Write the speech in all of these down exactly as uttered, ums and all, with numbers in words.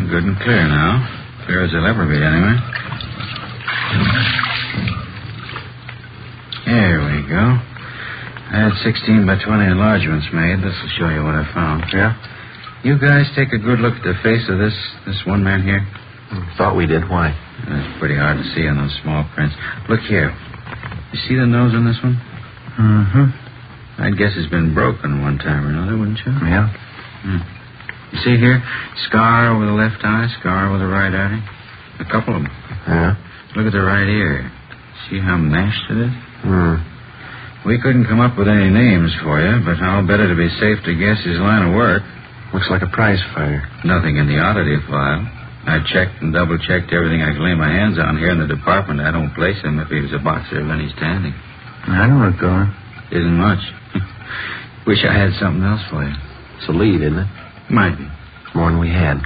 good and clear now. Clear as they'll ever be, anyway. Here we go. I had sixteen by twenty enlargements made. This will show you what I found. Yeah? You guys take a good look at the face of this this one man here. Thought we did. Why? It's pretty hard to see on those small prints. Look here. You see the nose on this one? Mm-hmm. I'd guess it's been broken one time or another, wouldn't you? Yeah. Hmm. You see here? Scar over the left eye, scar over the right eye. A couple of them. Yeah? Look at the right ear. See how mashed it is? Hmm. We couldn't come up with any names for you, but I'll bet it'd be safe to guess his line of work. Looks like a prize fighter. Nothing in the oddity file. I checked and double-checked everything I could lay my hands on here in the department. I don't place him if he was a boxer of any standing. I know where it's going. Isn't much. Wish I had something else for you. It's a lead, isn't it? Might be. More than we had.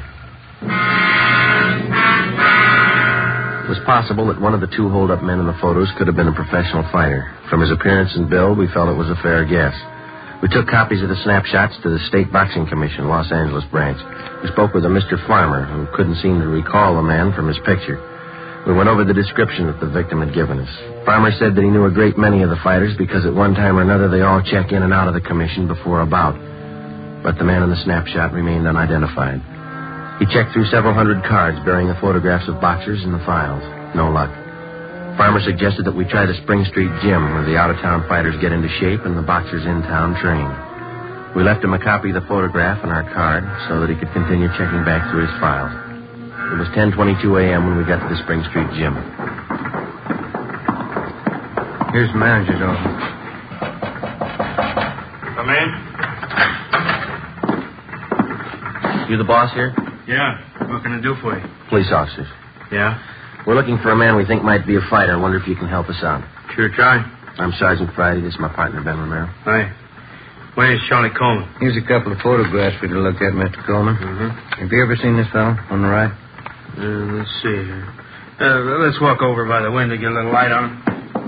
It was possible that one of the two hold-up men in the photos could have been a professional fighter. From his appearance and build, we felt it was a fair guess. We took copies of the snapshots to the State Boxing Commission, Los Angeles branch. We spoke with a Mister Farmer, who couldn't seem to recall the man from his picture. We went over the description that the victim had given us. Farmer said that he knew a great many of the fighters because at one time or another they all check in and out of the commission before a bout. But the man in the snapshot remained unidentified. He checked through several hundred cards bearing the photographs of boxers in the files. No luck. Farmer suggested that we try the Spring Street Gym, where the out-of-town fighters get into shape and the boxers in-town train. We left him a copy of the photograph and our card so that he could continue checking back through his files. It was ten twenty-two a.m. when we got to the Spring Street Gym. Here's the manager's office. Come in. You the boss here? Yeah. What can I do for you? Police officers. Yeah? We're looking for a man we think might be a fighter. I wonder if you can help us out. Sure, try. I'm Sergeant Friday. This is my partner, Ben Romero. Hi. My name's Charlie Coleman. Here's a couple of photographs we'd have looked at, Mister Coleman. Mm-hmm. Have you ever seen this fellow on the right? Uh, let's see here. Uh, let's walk over by the window, get a little light on him.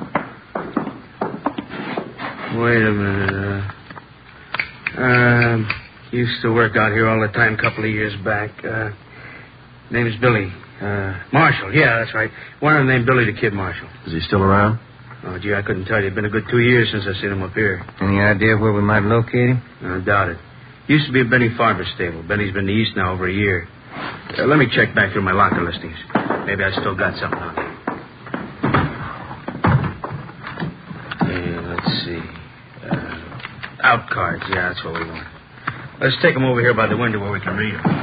Wait a minute. Uh, um, used to work out here all the time a couple of years back. Uh, name's Billy. Uh, Marshall, yeah, that's right. One of them named Billy the Kid Marshall. Is he still around? Oh, gee, I couldn't tell you. It's been a good two years since I seen him up here. Any idea where we might locate him? I doubt it. Used to be at Benny Farber's stable. Benny's been east now over a year. Uh, let me check back through my locker listings. Maybe I still got something on him. Yeah, let's see. Uh, out cards. Yeah, that's what we want. Let's take them over here by the window where we can read them.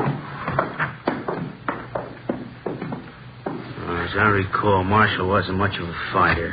As I recall, Marshall wasn't much of a fighter.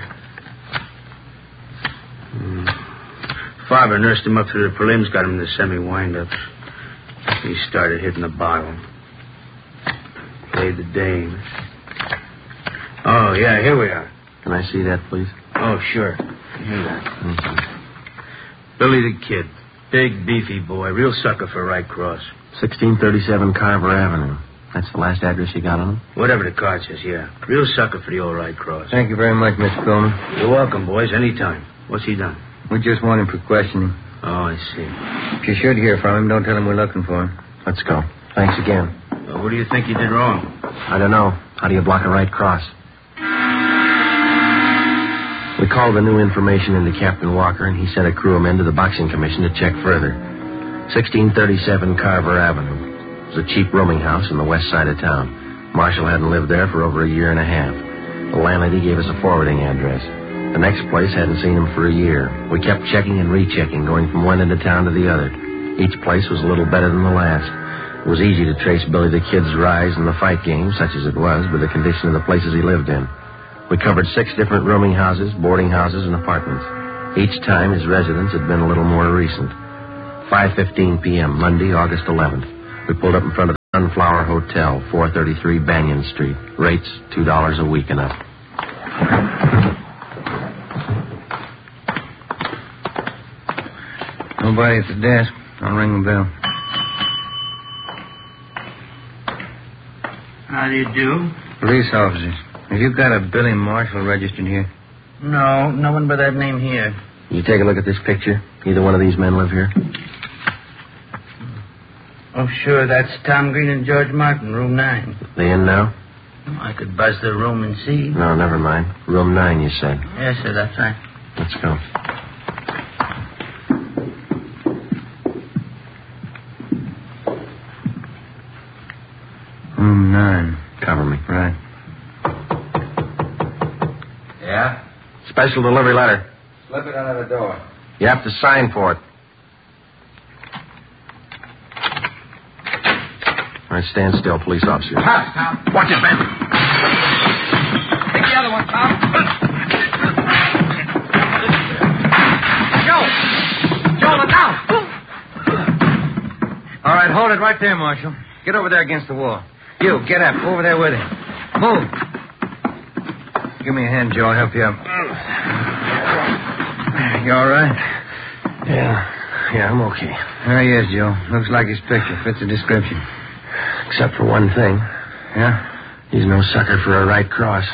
Hmm. Farber nursed him up through the prelims, got him in the semi-windups. He started hitting the bottle. Played the dame. Oh, yeah, here we are. Can I see that, please? Oh, sure. Here we are. Mm-hmm. Billy the Kid. Big, beefy boy. Real sucker for right cross. sixteen thirty-seven Carver Avenue. That's the last address you got on him? Whatever the card says, yeah. Real sucker for the old right cross. Thank you very much, Mister Coleman. You're welcome, boys. Anytime. What's he done? We just want him for questioning. Oh, I see. If you should hear from him, don't tell him we're looking for him. Let's go. Thanks again. Well, what do you think you did wrong? I don't know. How do you block a right cross? We called the new information into Captain Walker, and he sent a crew of men to the Boxing Commission to check further. sixteen thirty-seven Carver Avenue. It was a cheap rooming house on the west side of town. Marshall hadn't lived there for over a year and a half. The landlady gave us a forwarding address. The next place hadn't seen him for a year. We kept checking and rechecking, going from one end of town to the other. Each place was a little better than the last. It was easy to trace Billy the Kid's rise in the fight game, such as it was, with the condition of the places he lived in. We covered six different rooming houses, boarding houses, and apartments. Each time his residence had been a little more recent. five fifteen p.m., Monday, August eleventh. We pulled up in front of the Sunflower Hotel, four thirty-three Banyan Street. Rates, two dollars a week and up. Nobody at the desk. I'll ring the bell. How do you do? Police officers. Have you got a Billy Marshall registered here? No, no one by that name here. You take a look at this picture. Either one of these men live here? Oh, sure. That's Tom Green and George Martin, room nine. They in now? I could buzz their room and see. No, never mind. Room nine, you said. Yes, sir, that's right. Let's go. Room nine. Cover me. Right. Yeah? Special delivery letter. Slip it under the door. You have to sign for it. All right, stand still, police officer. Stop, Tom. Watch it, Ben. Take the other one, Tom. Joe! Joe, look out! All right, hold it right there, Marshal. Get over there against the wall. You, get up. Over there with him. Move. Give me a hand, Joe. I'll help you up. You all right? Yeah. Yeah, I'm okay. There he is, Joe. Looks like his picture. Fits the description. Except for one thing. Yeah? He's no sucker for a right cross.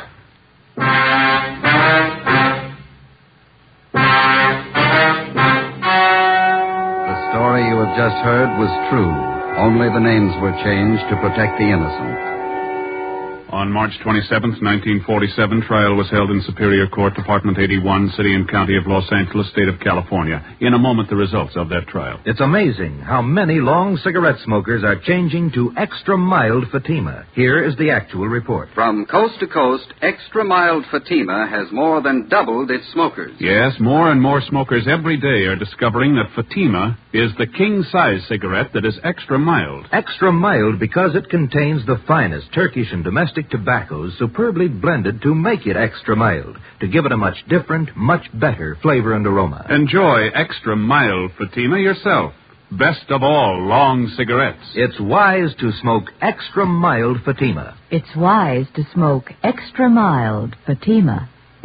The story you have just heard was true. Only the names were changed to protect the innocent. On March twenty-seventh, nineteen forty-seven, trial was held in Superior Court, Department eighty-one, City and County of Los Angeles, State of California. In a moment, the results of that trial. It's amazing how many long cigarette smokers are changing to extra mild Fatima. Here is the actual report. From coast to coast, Extra Mild Fatima has more than doubled its smokers. Yes, more and more smokers every day are discovering that Fatima is the king-size cigarette that is extra mild. Extra mild because it contains the finest Turkish and domestic tobaccos superbly blended to make it extra mild, to give it a much different, much better flavor and aroma. Enjoy extra mild Fatima yourself. Best of all long cigarettes. It's wise to smoke extra mild Fatima. It's wise to smoke extra mild Fatima.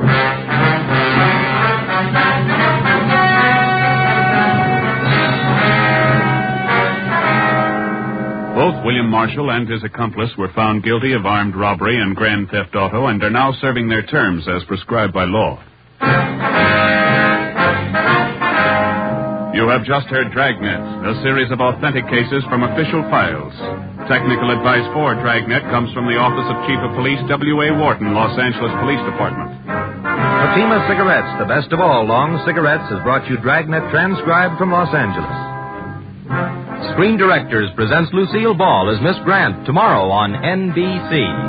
Both William Marshall and his accomplice were found guilty of armed robbery and grand theft auto and are now serving their terms as prescribed by law. You have just heard Dragnet, a series of authentic cases from official files. Technical advice for Dragnet comes from the Office of Chief of Police W A Wharton, Los Angeles Police Department. Fatima Cigarettes, the best of all long cigarettes, has brought you Dragnet transcribed from Los Angeles. Screen Directors presents Lucille Ball as Miss Grant tomorrow on N B C.